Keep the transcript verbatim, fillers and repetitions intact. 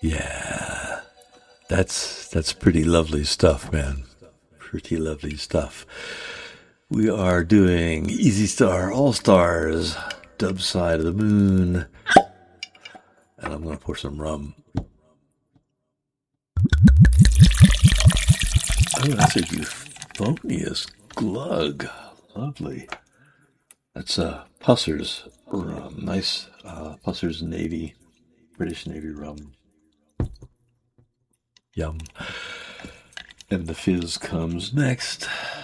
Yeah, that's that's pretty lovely stuff, man. Pretty lovely stuff. We are doing Easy Star All Stars, Dub Side of the Moon, and I'm gonna pour some rum. Oh, that's a euphonious glug. Lovely. That's uh, Pusser's rum. Nice uh, Pusser's Navy, British Navy rum. Yum. And the fizz comes next.